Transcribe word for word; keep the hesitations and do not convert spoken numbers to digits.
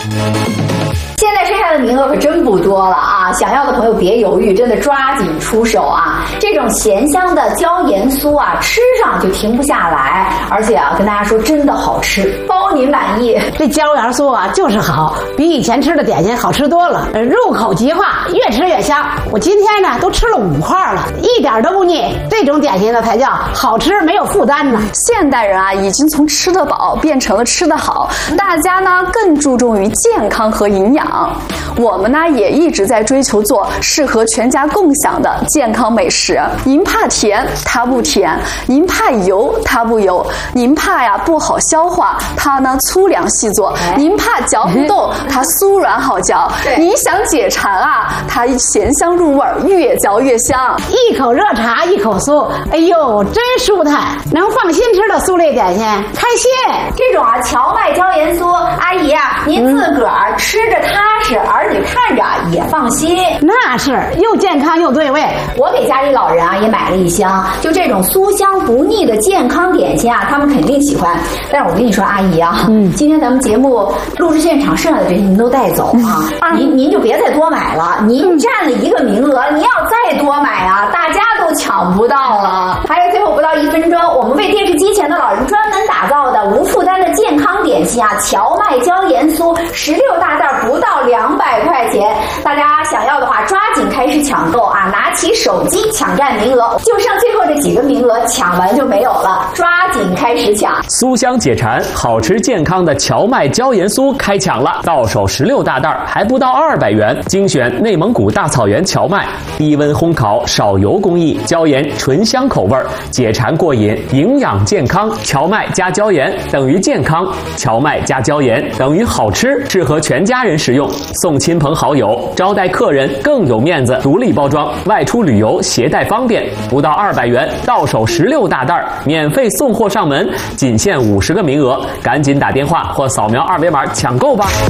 现在剩下的名额可真不多了啊！想要的朋友别犹豫，真的抓紧出手啊！这种咸香的椒盐酥啊，吃上就停不下来，而且啊，跟大家说真的好吃，包您满意。 这椒盐酥啊，就是好，比以前吃的点心好吃多了，入口即化，越吃越香。我今天呢都吃了五块了，一点都不腻。这种点心呢才叫好吃，没有负担呢。 现代人啊，已经从吃得饱变成了吃得好，大家呢更注重于健康和营养。我们呢也一直在追求做适合全家共享的健康美食。您怕甜，它不甜；您怕油，它不油；您怕呀不好消化，它呢粗粮细做；您怕嚼不动，它酥软好嚼；您想解馋啊，它咸香入味，越嚼越香。 一口热茶，一口酥，哎呦，真舒坦，能放心吃的酥类点心，开心。 这种啊荞麦椒盐酥，阿姨啊，您自个儿吃着踏实，儿女看着也放心。 那是又健康又对味。 我给家里老人啊也买了一箱，就这种酥香不腻的健康点心啊，他们肯定喜欢。但是我跟你说，阿姨啊，嗯，今天咱们节目录制现场剩下的这些您都带走啊，嗯、您您就别再多买了。您占了一个名额，您要再多买啊，大家都抢不到了。还有最后不到一分钟，我们为电视机前的老人专门打造的无负担的健康点心啊，荞麦椒盐酥，十六大袋不到两百块钱，大家想要的话抓紧开始抢购啊！拿起手机抢占名额，就剩最后这几个名额，抢完就没有了，抓紧开始抢！ 酥香解馋，好吃健康的荞麦椒盐酥开抢了，到手十六大袋，还不到二百元，精选内蒙古大草原荞麦，低温烘烤，少油工艺，椒盐醇香口味，解馋过瘾，营养健康。荞麦加椒盐等于健康，荞麦加椒盐等于好吃，适合全家人食用，送亲朋好友，招待客人更有面子。独立包装，外出旅游携带方便，不到二百元，到手十六大袋，免费送货上门，仅限五十个名额，赶紧打电话或扫描二维码抢购吧。